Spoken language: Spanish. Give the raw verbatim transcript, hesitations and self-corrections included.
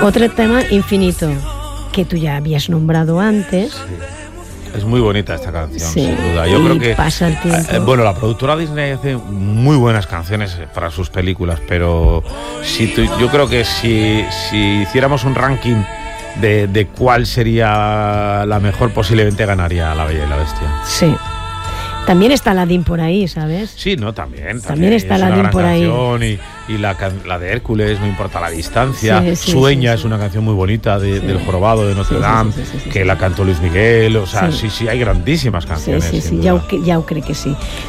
Otro tema, Infinito, que tú ya habías nombrado antes. Sí. Es muy bonita esta canción, sí, sin duda. Yo creo que pasa el tiempo. Eh, bueno, la productora Disney hace muy buenas canciones para sus películas, pero si tú, yo creo que si, si hiciéramos un ranking de, de cuál sería la mejor, posiblemente ganaría La Bella y la Bestia. Sí. También está Aladdin por ahí, ¿sabes? Sí, no, también. También, también está Aladdin por ahí. Y, y la, la de Hércules, No importa la distancia. Sí, sí, Sueña sí, es sí. una canción muy bonita de, sí. del Jorobado de Notre sí, Dame, sí, sí, sí, sí, que sí. la cantó Luis Miguel. O sea, Sí. sí, sí, hay grandísimas canciones. Sí, sí, sí, sin ya, duda. ya creo que sí.